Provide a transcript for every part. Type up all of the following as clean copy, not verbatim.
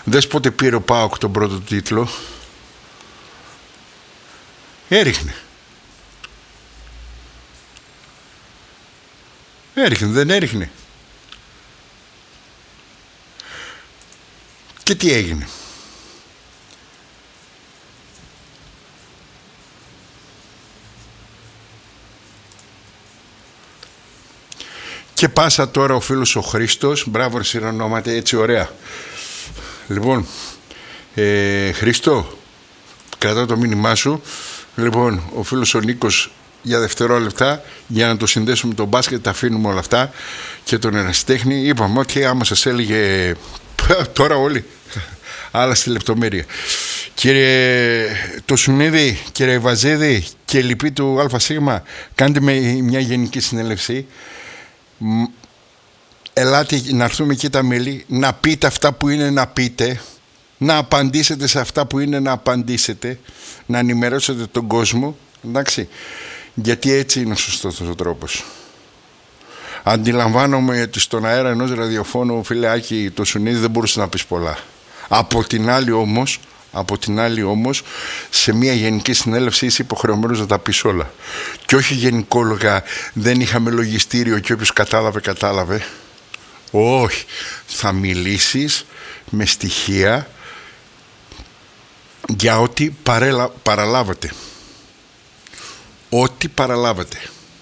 Δες πότε πήρε ο ΠΑΟΚ τον πρώτο τίτλο. Έριχνε, δεν έριχνε. Και τι έγινε? Και πάσα τώρα ο φίλος ο Χρήστος. Μπράβο, εσύ ονόματα έτσι ωραία. Λοιπόν, Χρήστο, κρατάω το μήνυμά σου. Λοιπόν, ο φίλος ο Νίκος για δευτερόλεπτα, για να το συνδέσουμε με τον μπάσκετ, τα αφήνουμε όλα αυτά και τον ερασιτέχνη. Είπαμε ότι άμα σας έλεγε τώρα όλοι, άλλα στη λεπτομέρεια. Κύριε Τοσουνίδη, κύριε Βαζίδη και λοιποί του ΑΣ, κάντε με μια γενική συνέλευση. Ελάτε να έρθουμε εκεί τα μέλη, να πείτε αυτά που είναι να πείτε, να απαντήσετε σε αυτά που είναι να απαντήσετε, να ενημερώσετε τον κόσμο, εντάξει, γιατί έτσι είναι ο σωστός ο τρόπος. Αντιλαμβάνομαι ότι στον αέρα ενός ραδιοφώνου, φιλεάκι, το Σουνίδη δεν μπορούσε να πεις πολλά. Από την άλλη όμως, σε μια γενική συνέλευση είσαι υποχρεωμένος να τα πεις όλα. Και όχι γενικόλογα, δεν είχαμε λογιστήριο και όποιος κατάλαβε. Όχι, θα μιλήσεις με στοιχεία για ό,τι παραλάβετε. Ό,τι παραλάβετε.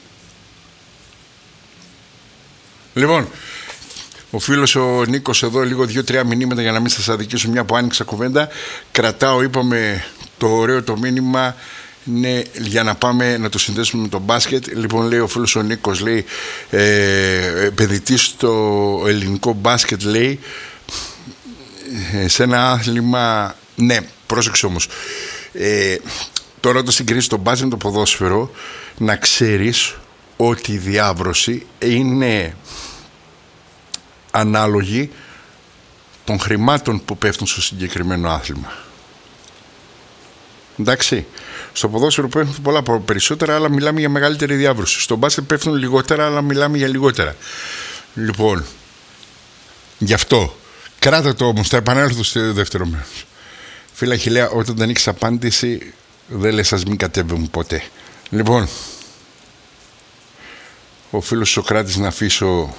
Λοιπόν, ο φίλος ο Νίκος εδώ, λίγο 2-3 μηνύματα για να μην σας αδικήσω, μια που άνοιξα κουβέντα. Κρατάω, είπαμε, το ωραίο το μήνυμα, ναι, για να πάμε να το συνδέσουμε με το μπάσκετ. Λοιπόν, λέει ο φίλος ο Νίκος, λέει, επενδυτής στο ελληνικό μπάσκετ, λέει, σε ένα άθλημα, ναι, πρόσεξε όμως, τώρα όταν συγκρίνεις το μπάσκετ με το ποδόσφαιρο, να ξέρεις ότι η διάβρωση είναι ανάλογη των χρημάτων που πέφτουν στο συγκεκριμένο άθλημα. Εντάξει, στο ποδόσφαιρο πέφτουν πολλά περισσότερα, αλλά μιλάμε για μεγαλύτερη διάβρωση. Στο μπάσκετ πέφτουν λιγότερα, αλλά μιλάμε για λιγότερα. Λοιπόν, γι' αυτό κράτα το όμως, θα επανέλθω στο δεύτερο μέρος. Φίλα Αχιλλέα, όταν δεν έχεις απάντηση, δεν λες ας μην κατέβαινουν ποτέ. Λοιπόν, ο φίλος Σοκράτης να αφήσω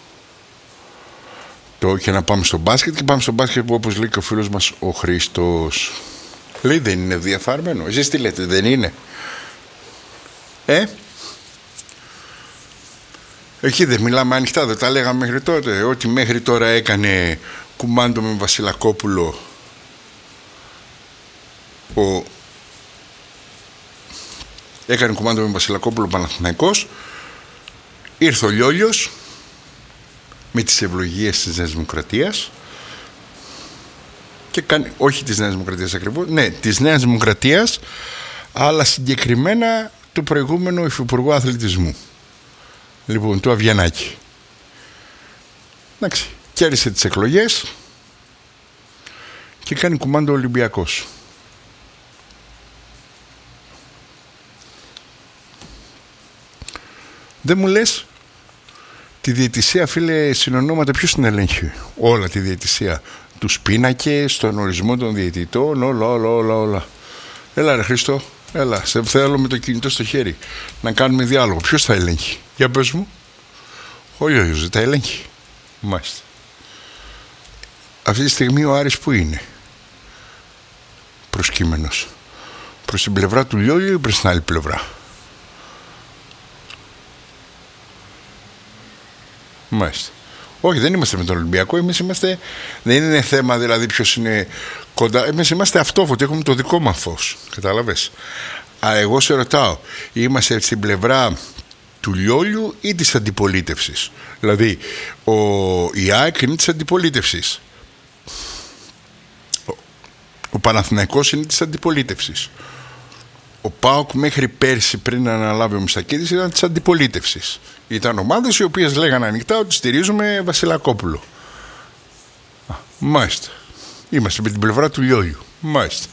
και να πάμε στο μπάσκετ, και πάμε στο μπάσκετ που, όπως λέει και ο φίλος μας ο Χρήστος, λέει δεν είναι διαφαρμένο. Εσείς τι λέτε, δεν είναι? Εκεί δεν μιλάμε ανοιχτά, δεν τα λέγαμε μέχρι τότε? Ότι μέχρι τώρα έκανε κουμάντο με Βασιλακόπουλο έκανε κουμάντο με Βασιλακόπουλο Παναθηναϊκός, ήρθε ο Λιόλιος με τις ευλογίες της Νέας Δημοκρατίας και κάνει, όχι της Νέας Δημοκρατίας ακριβώς, ναι, της Νέας Δημοκρατίας, αλλά συγκεκριμένα του προηγούμενου υφυπουργού αθλητισμού, λοιπόν, του Αβιανάκη. Εντάξει, κέρδισε τις εκλογές και κάνει κουμάντο Ολυμπιακός. Δεν μου λες τη διαιτησία, φίλε, συνονόματα ποιος την ελέγχει? Όλα τη διαιτησία, τους πίνακες, τον ορισμό των διαιτητών, όλα. Έλα ρε Χρήστο, έλα, σε θέλω με το κινητό στο χέρι να κάνουμε διάλογο. Ποιος θα ελέγχει? Για πες μου. Ο Λιόλιος δεν τα ελέγχει? Μάλιστα. Αυτή τη στιγμή ο Άρης που είναι προσκύμενος? Προς την πλευρά του Λιόλιου ή προς την άλλη πλευρά? Μάλιστα. Όχι, δεν είμαστε με τον Ολυμπιακό. Εμείς είμαστε, δεν είναι θέμα δηλαδή ποιος είναι κοντά. Εμείς είμαστε αυτόφωτοι, έχουμε το δικό μας φως. Κατάλαβες? Εγώ σε ρωτάω, είμαστε στην πλευρά του Λιόλιου ή της αντιπολίτευσης? Δηλαδή, η ΑΕΚ είναι της αντιπολίτευσης. Ο Παναθηναϊκός είναι της αντιπολίτευσης. Ο ΠΑΟΚ μέχρι πέρσι, πριν να αναλάβει ο Μιστακίδης, ήταν της αντιπολίτευσης. Ήταν ομάδες οι οποίες λέγανε ανοιχτά ότι στηρίζουμε Βασιλακόπουλο. Μάλιστα. Είμαστε με την πλευρά του Λιόλιου. Μάλιστα.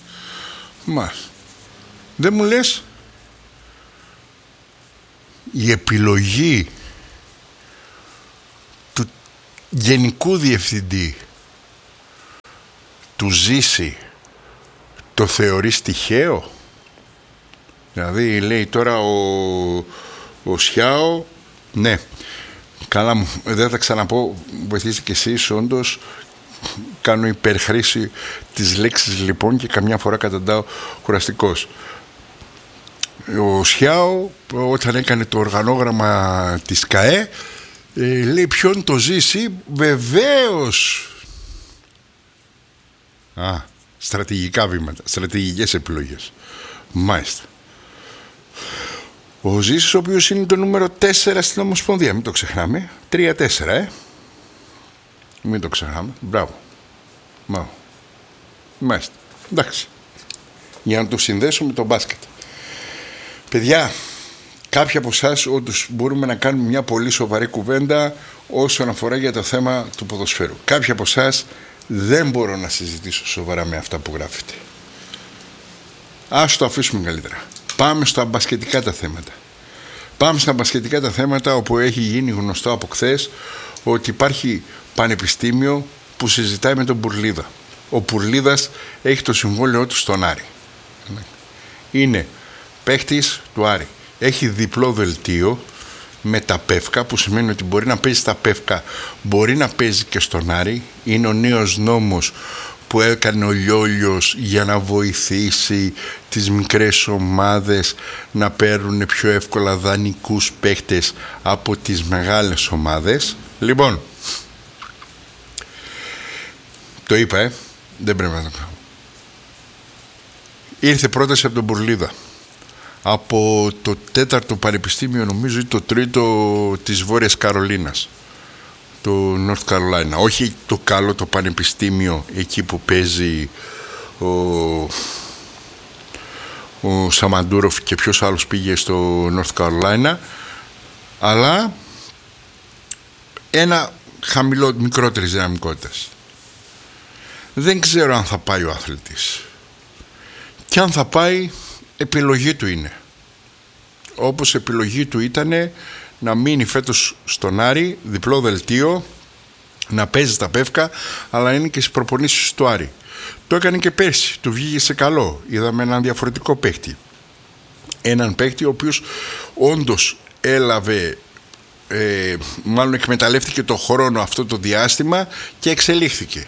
Δεν μου λες η επιλογή του γενικού διευθυντή του Ζήση το θεωρείς τυχαίο? Δηλαδή λέει τώρα ο Σιάο, ναι, καλά μου, δεν θα ξαναπώ, βοηθήστε κι εσείς, όντως κάνω υπερχρήση της λέξης λοιπόν και καμιά φορά καταντάω κουραστικός. Ο Σιάο όταν έκανε το οργανόγραμμα της ΚΑΕ λέει ποιον το Ζήσει, βεβαίως στρατηγικά βήματα, στρατηγικές επιλογές. Μάλιστα. Ο Ζήσης, ο οποίος είναι το νούμερο 4 στην Ομοσπονδία, μην το ξεχνάμε. 3-4, μην το ξεχνάμε. Μπράβο. Μάλιστα. Εντάξει. Για να το συνδέσω με το μπάσκετ. Παιδιά, κάποιοι από εσάς όντως μπορούμε να κάνουμε μια πολύ σοβαρή κουβέντα όσον αφορά για το θέμα του ποδοσφαίρου. Κάποιοι από εσάς δεν μπορώ να συζητήσω σοβαρά με αυτά που γράφετε. Ας το αφήσουμε καλύτερα. Πάμε στα μπασκετικά τα θέματα. Πάμε στα μπασκετικά τα θέματα, όπου έχει γίνει γνωστό από χθες ότι υπάρχει πανεπιστήμιο που συζητάει με τον Μπουρλίδα. Ο Μπουρλίδας έχει το συμβόλαιό του στον Άρη. Είναι παίχτης του Άρη. Έχει διπλό δελτίο με τα ΠΕΦΚΑ, που σημαίνει ότι μπορεί να παίζει στα ΠΕΦΚΑ, μπορεί να παίζει και στον Άρη. Είναι ο νέος νόμος που έκανε ο Λιόλιος για να βοηθήσει τις μικρές ομάδες να παίρνουν πιο εύκολα δανεικούς παίχτες από τις μεγάλες ομάδες. Λοιπόν, το είπα, δεν πρέπει να το κάνω. Ήρθε πρόταση από τον Μπουρλίδα, από το 4ο πανεπιστήμιο, νομίζω, ή το 3ο της Βόρειας Καρολίνας, το North Carolina. Όχι το καλό το πανεπιστήμιο εκεί που παίζει ο Σαμαντούροφ και ποιος άλλος πήγε στο North Carolina, αλλά ένα χαμηλό, μικρότερης δυναμικότητας. Δεν ξέρω αν θα πάει ο αθλητής, και αν θα πάει, επιλογή του είναι, όπως επιλογή του ήτανε να μείνει φέτος στον Άρη, διπλό δελτίο, να παίζει τα ΠΕΦΚΑ, αλλά είναι και στις προπονήσεις του Άρη. Το έκανε και πέρσι, του βγήκε σε καλό. Είδαμε έναν διαφορετικό παίκτη. Έναν παίκτη ο οποίος όντως έλαβε, μάλλον εκμεταλλεύτηκε το χρόνο αυτό το διάστημα και εξελίχθηκε.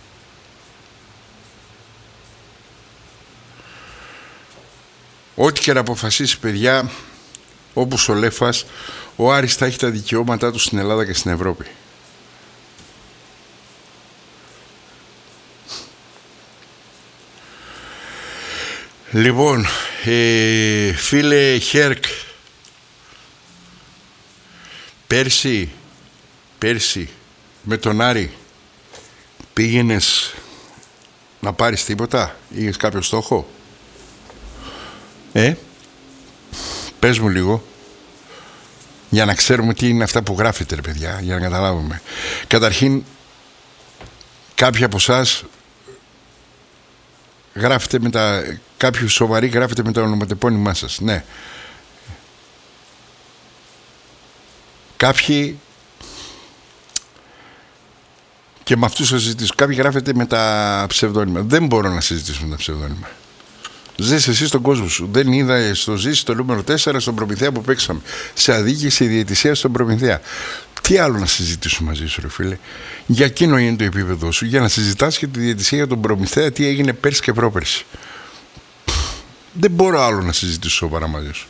Ό,τι και να αποφασίσει, παιδιά, όπως ο Λέφας, ο Άρης θα έχει τα δικαιώματά του στην Ελλάδα και στην Ευρώπη. Λοιπόν, φίλε Χέρκ, πέρσι με τον Άρη πήγαινες να πάρεις τίποτα? Είχες κάποιο στόχο? Πες μου λίγο, για να ξέρουμε τι είναι αυτά που γράφετε, ρε παιδιά, για να καταλάβουμε. Καταρχήν, κάποιοι από εσάς γράφετε κάποιοι σοβαροί γράφετε με το ονοματεπώνυμά σας. Ναι. Κάποιοι, και με αυτούς θα συζητήσω, κάποιοι γράφετε με τα ψευδόνυμα. Δεν μπορώ να συζητήσω με τα ψευδόνυμα. Ζεις εσύ στον κόσμο σου. Δεν είδα στο Ζήσει το νούμερο 4 στον Προμηθέα που παίξαμε. Σε αδίκηση διαιτησία στον Προμηθέα. Τι άλλο να συζητήσω μαζί σου, ρε φίλε? Για εκείνο είναι το επίπεδο σου. Για να συζητάς και τη διαιτησία για τον Προμηθέα, τι έγινε πέρσι και πρόπερσι. Δεν μπορώ άλλο να συζητήσω σοβαρά μαζί σου.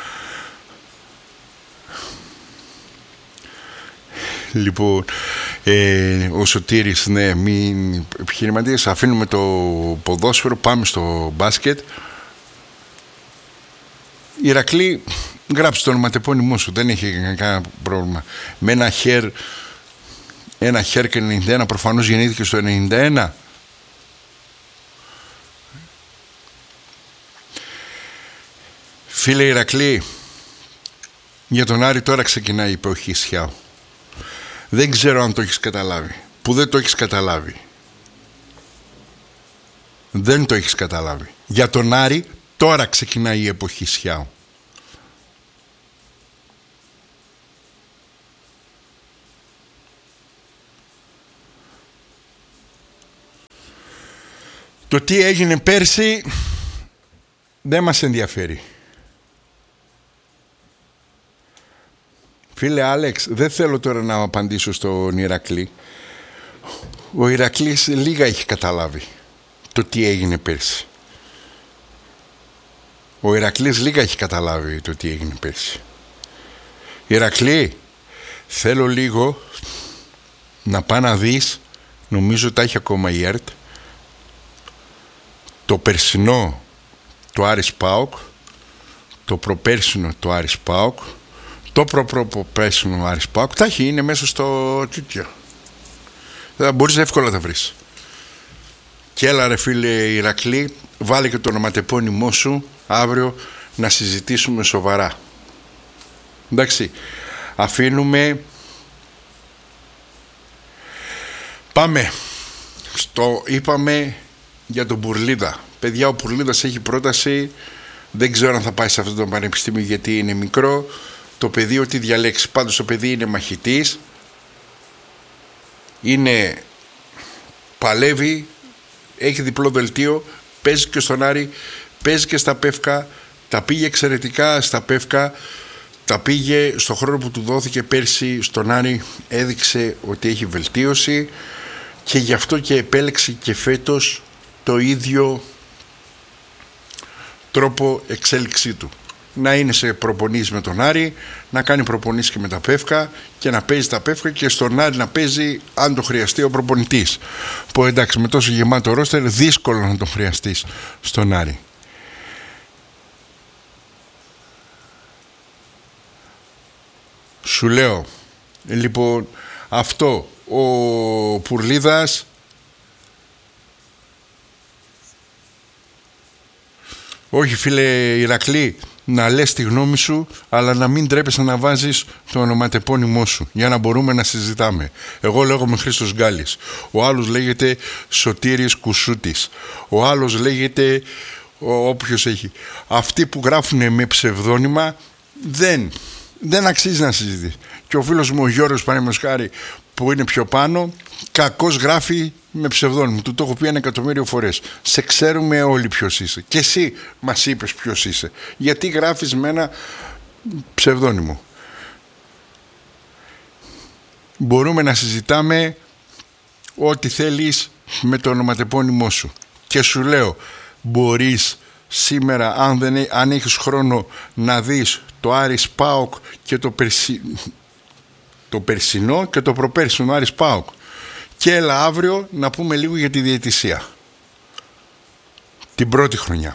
Λοιπόν, ο Σωτήρης, ναι, μην επιχειρηματίες, αφήνουμε το ποδόσφαιρο, πάμε στο μπάσκετ. Ηρακλή, γράψε το ονοματεπώνυμό σου, δεν έχει κανένα πρόβλημα. Με ένα χέρ και 91, προφανώς γεννήθηκε στο 91. Φίλε Ηρακλή, για τον Άρη τώρα ξεκινάει η εποχή Σιάου. Δεν ξέρω αν το έχεις καταλάβει. Που δεν το έχεις καταλάβει. Δεν το έχεις καταλάβει. Για τον Άρη τώρα ξεκινάει η εποχή Σιάου. Το τι έγινε πέρσι δεν μας ενδιαφέρει. Φίλε Άλεξ, δεν θέλω τώρα να απαντήσω στον Ηρακλή. Ο Ηρακλής λίγα έχει καταλάβει το τι έγινε πέρσι. Ο Ηρακλής λίγα έχει καταλάβει το τι έγινε πέρσι. Ηρακλή, θέλω λίγο να πά να δεις, νομίζω τα έχει ακόμα η ΕΡΤ, το περσινό το Άρης ΠΑΟΚ, το προπέρσινο το Άρης ΠΑΟΚ, το προπέρσινο Άρης ΠΑΟΚ, τα έχει, είναι μέσα στο τσούτιο. Θα μπορείς εύκολα να τα βρεις. Και έλα ρε φίλε Ηρακλή, βάλε και το ονοματεπώνυμό σου αύριο να συζητήσουμε σοβαρά. Εντάξει, αφήνουμε. Πάμε. Είπαμε για τον Πουρλίδα. Παιδιά, ο Πουρλίδας έχει πρόταση. Δεν ξέρω αν θα πάει σε αυτό το πανεπιστήμιο γιατί είναι μικρό. Το παιδί ό,τι διαλέξει. Πάντως το παιδί είναι μαχητής. Παλεύει. Έχει διπλό δελτίο. Παίζει και στον Άρη. Παίζει και στα Πεύκα. Τα πήγε εξαιρετικά στα Πεύκα. Τα πήγε στο χρόνο που του δόθηκε πέρσι στον Άρη. Έδειξε ότι έχει βελτίωση. Και γι' αυτό και επέλεξε και φέτος το ίδιο τρόπο εξέλιξή του. Να είναι σε προπονήσεις με τον Άρη, να κάνει προπονήσεις και με τα Πεύκα και να παίζει τα Πεύκα και στον Άρη να παίζει αν το χρειαστεί ο προπονητής. Που εντάξει, με τόσο γεμάτο ρόστερ δύσκολο να τον χρειαστείς στον Άρη. Σου λέω, λοιπόν, αυτό ο Πουρλίδας όχι φίλε Ηρακλή, να λες τη γνώμη σου, αλλά να μην τρέπεσαι να βάζεις το ονοματεπώνυμό σου για να μπορούμε να συζητάμε. Εγώ λέγομαι Χρήστος Γκάλης, ο άλλος λέγεται Σωτήρης Κουσούτης, ο άλλος λέγεται όποιος έχει. Αυτοί που γράφουν με ψευδόνυμα δεν αξίζει να συζητήσει. Και ο φίλος μου ο Γιώργος παραδείγματος χάρη που είναι πιο πάνω, κακώς γράφει με ψευδόνυμο. Του το έχω πει 1.000.000 φορές. Σε ξέρουμε όλοι ποιος είσαι. Και εσύ μας είπες ποιος είσαι. Γιατί γράφεις με ένα ψευδόνυμο. Μπορούμε να συζητάμε ό,τι θέλεις με το ονοματεπώνυμό σου. Και σου λέω, μπορείς σήμερα αν έχεις χρόνο να δεις το Άρης ΠΑΟΚ και το περσινό και το προπέρσινο Άρης ΠΑΟΚ. Και έλα αύριο να πούμε λίγο για τη διαιτησία. Την πρώτη χρονιά.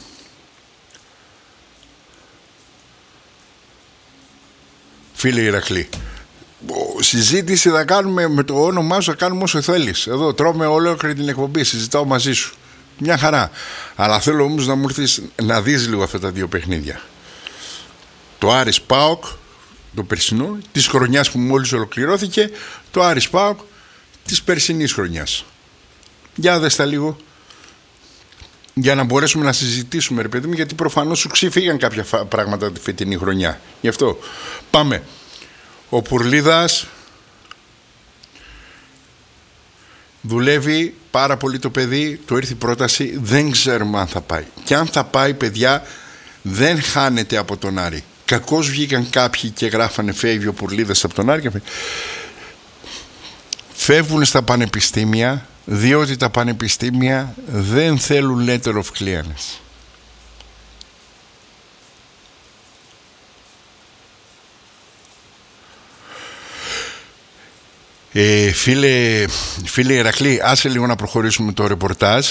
Φίλε Ηρακλή, συζήτηση θα κάνουμε με το όνομά σου, θα κάνουμε όσο θέλεις. Εδώ τρώμε ολόκληρη την εκπομπή, συζητάω μαζί σου. Μια χαρά. Αλλά θέλω όμως να μου έρθεις να δεις λίγο αυτά τα δύο παιχνίδια. Το Άρης ΠΑΟΚ, το περσινό, της χρονιάς που μόλις ολοκληρώθηκε, το Άρης ΠΑΟΚ της περσινής χρονιάς. Για δες τα λίγο. Για να μπορέσουμε να συζητήσουμε ρε παιδί μου, γιατί προφανώς σου ξεφύγαν κάποια πράγματα τη φετινή χρονιά. Γι' αυτό πάμε. Ο Πουρλίδας δουλεύει πάρα πολύ το παιδί, του ήρθε η πρόταση, δεν ξέρουμε αν θα πάει. Και αν θα πάει παιδιά δεν χάνεται από τον Άρη. Κακώς βγήκαν κάποιοι και γράφανε φεύγει ο Πουρλίδας από τον Άρη. Φεύγουν στα πανεπιστήμια διότι τα πανεπιστήμια δεν θέλουν letter of clearance. Φίλε Ηρακλή, άσε λίγο να προχωρήσουμε το ρεπορτάζ.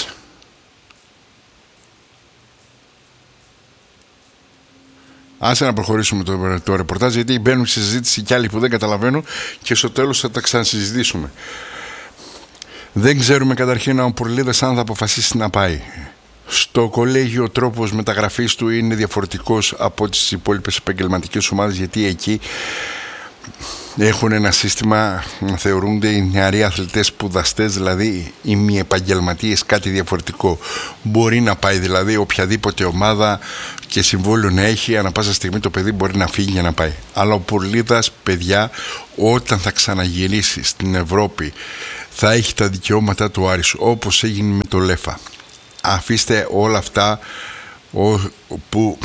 Άσε να προχωρήσουμε το ρεπορτάζ, γιατί μπαίνουν στη συζήτηση κι άλλοι που δεν καταλαβαίνουν και στο τέλος θα τα ξανασυζητήσουμε. Δεν ξέρουμε καταρχήν αν ο Πουρλίδας αν θα αποφασίσει να πάει. Στο κολέγιο ο τρόπος μεταγραφής του είναι διαφορετικός από τις υπόλοιπες επαγγελματικές ομάδες, γιατί εκεί έχουν ένα σύστημα, θεωρούνται οι νεαροί αθλητές σπουδαστές, δηλαδή οι μη επαγγελματίες, κάτι διαφορετικό. Μπορεί να πάει δηλαδή οποιαδήποτε ομάδα και συμβόλαιο να έχει, ανά πάσα στιγμή το παιδί μπορεί να φύγει για να πάει. Αλλά ο Πουρλίδας, παιδιά, όταν θα ξαναγυρίσει στην Ευρώπη θα έχει τα δικαιώματα του Άρης, όπως έγινε με το Λέφα. αφήστε όλα αυτά που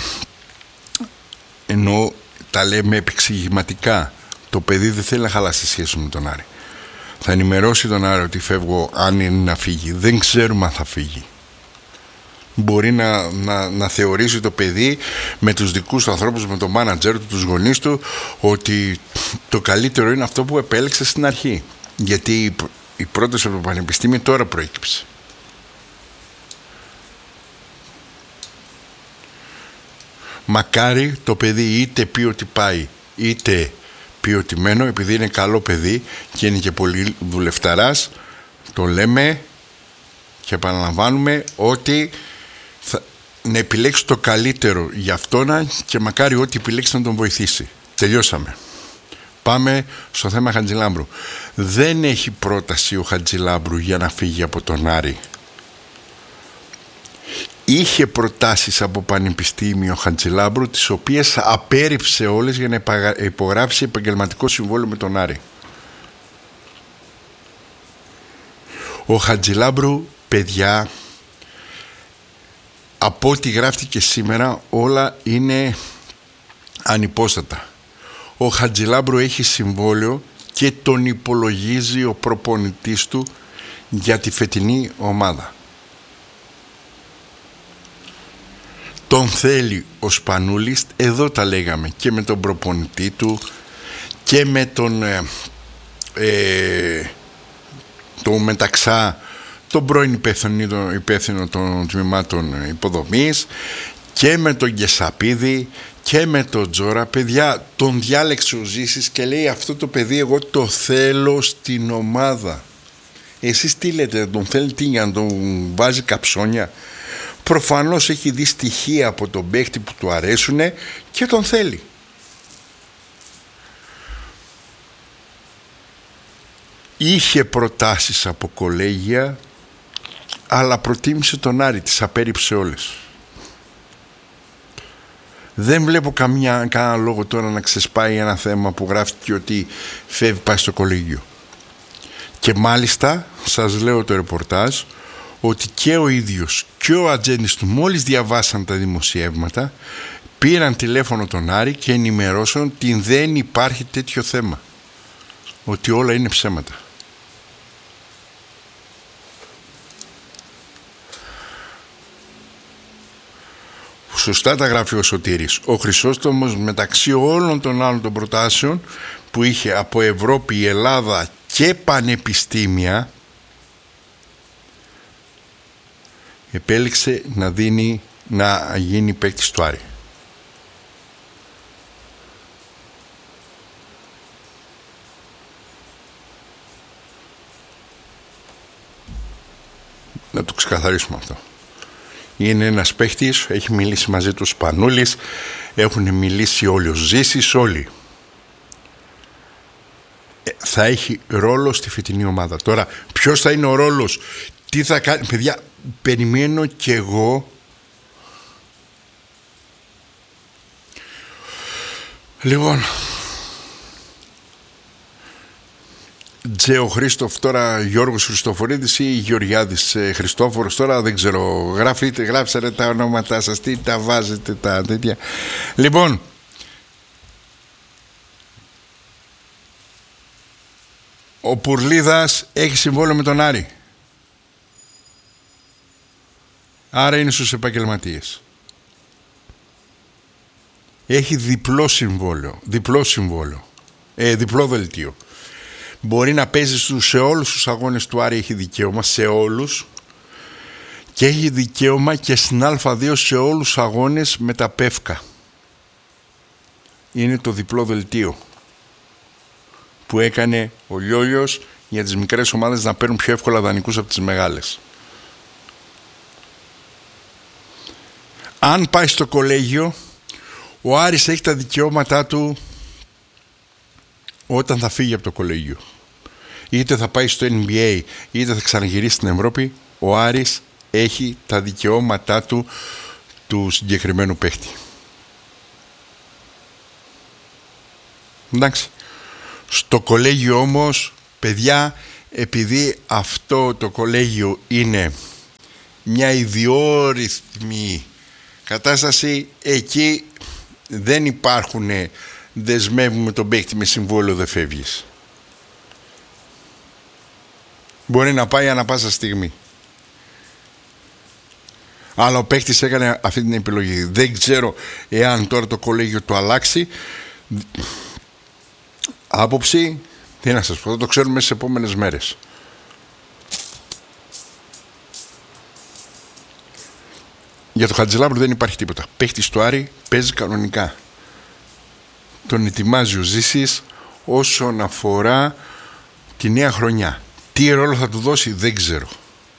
ενώ τα λέμε επεξηγηματικά. Το παιδί δεν θέλει να χαλάσει σχέση με τον Άρη. Θα ενημερώσει τον Άρη ότι φεύγω, αν είναι να φύγει. Δεν ξέρουμε αν θα φύγει. Μπορεί να θεωρήσει το παιδί με τους δικούς του ανθρώπους, με τον μάνατζερ του, τους γονείς του, ότι το καλύτερο είναι αυτό που επέλεξε στην αρχή. Γιατί η πρόταση από το πανεπιστήμιο τώρα προέκυψε. Μακάρι το παιδί είτε πει ότι πάει, είτε πει ότι μένω, επειδή είναι καλό παιδί και είναι και πολύ δουλευταράς, το λέμε και επαναλαμβάνουμε ότι να επιλέξει το καλύτερο για αυτόν και μακάρι ό,τι επιλέξει να τον βοηθήσει. Τελειώσαμε. Πάμε στο θέμα Χατζηλάμπρου. Δεν έχει πρόταση ο Χατζηλάμπρου για να φύγει από τον Άρη. Είχε προτάσεις από πανεπιστήμιο Χατζηλάμπρου, τις οποίες απέρριψε όλες για να υπογράψει επαγγελματικό συμβόλαιο με τον Άρη. Ο Χατζηλάμπρου, παιδιά, από ό,τι γράφτηκε σήμερα, όλα είναι ανυπόστατα. Ο Χατζηλάμπρου έχει συμβόλαιο και τον υπολογίζει ο προπονητής του για τη φετινή ομάδα. Τον θέλει ο Σπανούλης, εδώ τα λέγαμε, και με τον προπονητή του και με τον Μεταξά, τον πρώην υπεύθυνο των τμήματων υποδομής, και με τον Γεσαπίδη και με τον Τζόρα. Παιδιά, τον διάλεξε ο Ζήσης και λέει αυτό το παιδί εγώ το θέλω στην ομάδα. Εσείς τι λέτε, τον θέλει τι, για να τον βάζει καψόνια? Προφανώς έχει δει στοιχεία από τον παίχτη που του αρέσουνε και τον θέλει. Είχε προτάσεις από κολέγια, αλλά προτίμησε τον Άρη, τις απέρριψε όλες. Δεν βλέπω κανένα λόγο τώρα να ξεσπάει ένα θέμα που γράφτηκε ότι φεύγει, πάει στο κολέγιο. Και μάλιστα σας λέω το ρεπορτάζ ότι και ο ίδιος και ο ατζέντης του, μόλις διαβάσαν τα δημοσιεύματα, πήραν τηλέφωνο τον Άρη και ενημερώσαν ότι δεν υπάρχει τέτοιο θέμα, ότι όλα είναι ψέματα. Σωστά τα γράφει ο Σωτήρης. Ο Χρυσόστομος, μεταξύ όλων των άλλων των προτάσεων που είχε από Ευρώπη, Ελλάδα και πανεπιστήμια, επέλεξε να γίνει παίκτης του Άρη. Να το ξεκαθαρίσουμε αυτό. Είναι ένας παίχτης, έχει μιλήσει μαζί του Σπανούλης, έχουν μιλήσει όλοι, ο Ζήσης, όλοι. Θα έχει ρόλο στη φετινή ομάδα. Τώρα, ποιος θα είναι ο ρόλος, τι θα κάνει, παιδιά, περιμένω κι εγώ. Λοιπόν, Τζέο Χρήστοφ τώρα, Γιώργος Χριστοφορίδης ή Γεωργιάδης Χριστόφορος, τώρα δεν ξέρω, γράψατε τα ονόματά σας, τι τα βάζετε τα τέτοια. Λοιπόν, ο Πουρλίδας έχει συμβόλαιο με τον Άρη, άρα είναι στους επαγγελματίες. Έχει διπλό δελτίο. Μπορεί να παίζει σε όλους τους αγώνες του Άρη, έχει δικαίωμα σε όλους, και έχει δικαίωμα και στην Α2 σε όλους τους αγώνες με τα ΠΕΦΚΑ. Είναι το διπλό δελτίο που έκανε ο Λιόλιος για τις μικρές ομάδες να παίρνουν πιο εύκολα δανεικούς από τις μεγάλες. Αν πάει στο κολέγιο, ο Άρης έχει τα δικαιώματά του όταν θα φύγει από το κολέγιο. Είτε θα πάει στο NBA είτε θα ξαναγυρίσει στην Ευρώπη, ο Άρης έχει τα δικαιώματά του συγκεκριμένου παίχτη. Εντάξει. Στο κολέγιο όμως, παιδιά, επειδή αυτό το κολέγιο είναι μια ιδιόρυθμη κατάσταση, εκεί δεν υπάρχουν δεσμεύουμε τον παίκτη με συμβόλαιο, δεν φεύγεις. Μπορεί να πάει ανά πάσα στιγμή. Αλλά ο παίκτης έκανε αυτή την επιλογή. Δεν ξέρω εάν τώρα το κολέγιο του αλλάξει άποψη. Τι να σας πω, θα το ξέρουμε στις επόμενες μέρες. Για το Χατζηλάμπρου δεν υπάρχει τίποτα. Παίκτης του Άρη, παίζει κανονικά. Τον ετοιμάζει ο Ζήσης όσον αφορά τη νέα χρονιά. Τι ρόλο θα του δώσει δεν ξέρω.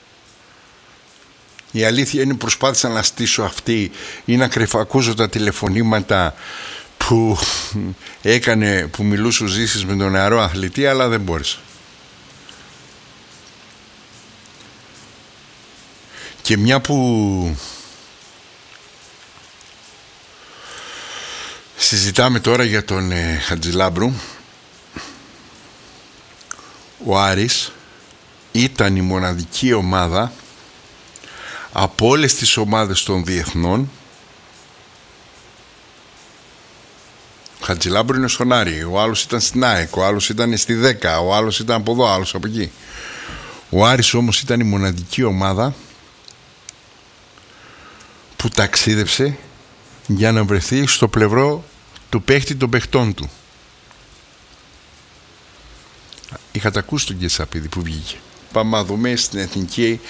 Η αλήθεια είναι προσπάθησα να στήσω αυτή ή να κρυφακούζω τα τηλεφωνήματα που έκανε, που μιλούσε ο Ζήσης με τον νεαρό αθλητή, αλλά δεν μπόρεσα. Και μια που συζητάμε τώρα για τον Χατζηλάμπρου, ο Άρης ήταν η μοναδική ομάδα από όλες τις ομάδες των διεθνών. Ο Χατζηλάμπρου είναι στον Άρη, ο άλλος ήταν στην ΑΕΚ, ο άλλος ήταν στη 10, ο άλλος ήταν από εδώ, άλλος από εκεί. Ο Άρης όμως ήταν η μοναδική ομάδα που ταξίδεψε για να βρεθεί στο πλευρό του παίχτη των παιχτών του. Είχατε ακούσει τον Κεσαπίδη που βγήκε. Πάμε να δούμε στην εθνική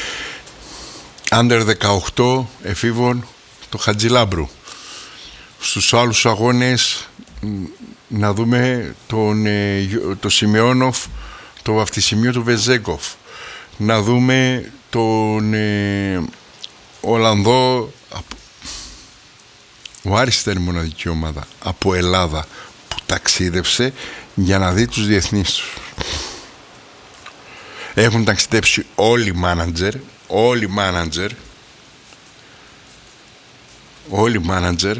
Under 18 εφήβων το Χατζηλάμπρου. Στους άλλους αγώνες να δούμε το Σιμεώνοφ, το βαφτισιμίο του Βεζέκοφ. Να δούμε τον Ολλανδό. Ο Άρης ήταν η μοναδική ομάδα από Ελλάδα που ταξίδευσε για να δει τους διεθνείς τους. Έχουν ταξιδέψει όλοι οι μάνατζερ.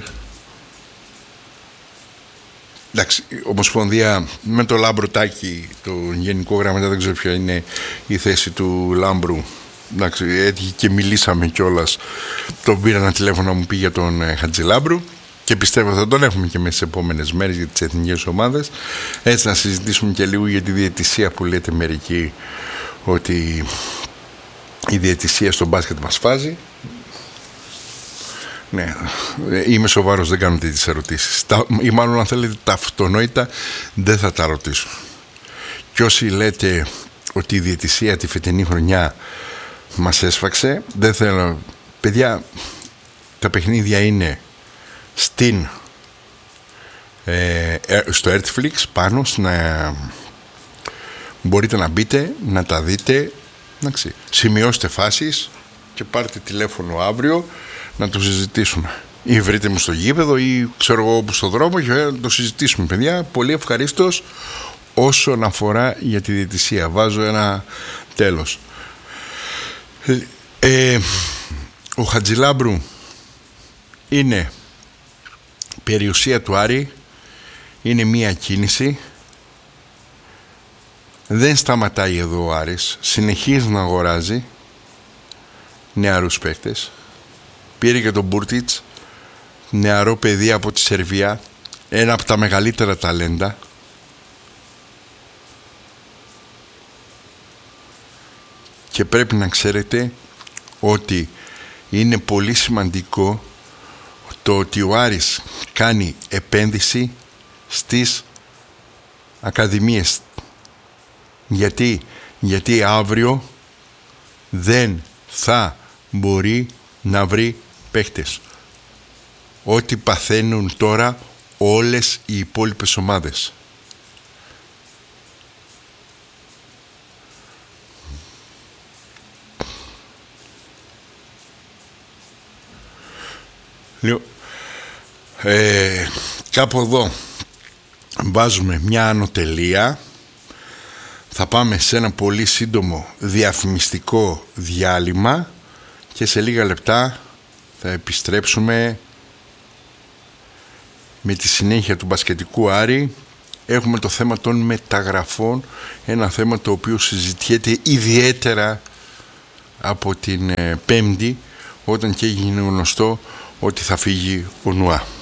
Εντάξει, η Ομοσπονδία με το Λάμπρο Τάκη, τον γενικό γραμματέα, δεν ξέρω ποια είναι η θέση του Λάμπρου. Εντάξει, έτυχε και μιλήσαμε κιόλας. Τον πήρα ένα τηλέφωνο να μου πει για τον Χατζηλάμπρου και πιστεύω θα τον έχουμε και μέσα στις επόμενες μέρες για τις εθνικές ομάδες. Έτσι να συζητήσουμε και λίγο για τη διαιτησία που λέτε μερικοί ότι η διαιτησία στο μπάσκετ μας φάζει. Ναι, είμαι σοβαρός, δεν κάνω τέτοιες ερωτήσεις. Ή μάλλον αν θέλετε τα αυτονόητα δεν θα τα ρωτήσω. Και όσοι λέτε ότι η διαιτησία τη φετινή χρονιά μας έσφαξε, δεν θέλω. Παιδιά, τα παιχνίδια είναι στο Netflix πάνω, μπορείτε να μπείτε, να τα δείτε, σημειώστε φάσεις και πάρτε τηλέφωνο αύριο να το συζητήσουμε. Ή βρείτε μου στο γήπεδο ή ξέρω εγώ όπου στο δρόμο και να το συζητήσουμε, παιδιά. Πολύ ευχαρίστως όσον αφορά για τη διαιτησία. Βάζω ένα τέλος. Ο Χατζηλάμπρου είναι περιουσία του Άρη, είναι μία κίνηση. Δεν σταματάει εδώ ο Άρης, συνεχίζει να αγοράζει νεαρούς παίκτες. Πήρε και τον Μπούρτιτς, νεαρό παιδί από τη Σερβία, ένα από τα μεγαλύτερα ταλέντα. Και πρέπει να ξέρετε ότι είναι πολύ σημαντικό το ότι ο Άρης κάνει επένδυση στις ακαδημίες. Γιατί αύριο δεν θα μπορεί να βρει παίχτες. Ό,τι παθαίνουν τώρα όλες οι υπόλοιπες ομάδες. Κάπου εδώ βάζουμε μια ανωτελεία. Θα πάμε σε ένα πολύ σύντομο διαφημιστικό διάλειμμα και σε λίγα λεπτά θα επιστρέψουμε με τη συνέχεια του μπασκετικού Άρη. Έχουμε το θέμα των μεταγραφών, ένα θέμα το οποίο συζητιέται ιδιαίτερα από την Πέμπτη, όταν και έγινε γνωστό ότι θα φύγει ο Νουά.